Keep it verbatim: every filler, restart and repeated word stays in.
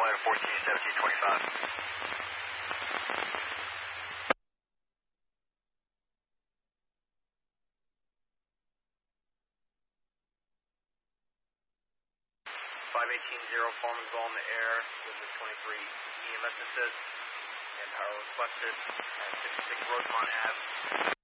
one fourteen seventeen twenty-five. five eighteen zero, Farmansville in the air with the twenty-three E M S assist and power requested at sixty-six Rosemont Ave.